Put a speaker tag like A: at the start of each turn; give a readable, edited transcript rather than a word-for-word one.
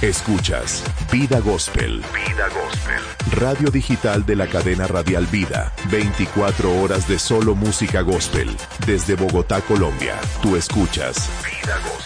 A: Escuchas Vida Gospel. Vida Gospel. Radio digital de la cadena radial Vida. 24 horas de solo música gospel. Desde Bogotá, Colombia. Tú escuchas Vida Gospel.